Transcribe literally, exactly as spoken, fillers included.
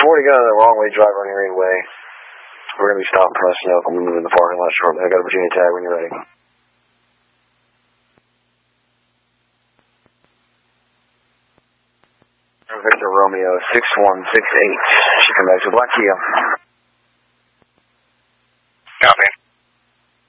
forty got the wrong way driver on your eight way. We're going to be stopping Preston Oak. I'm moving in the parking lot shortly. I got a Virginia tag when you're ready. Victor Romeo six one six eight. She come back to Black Kia.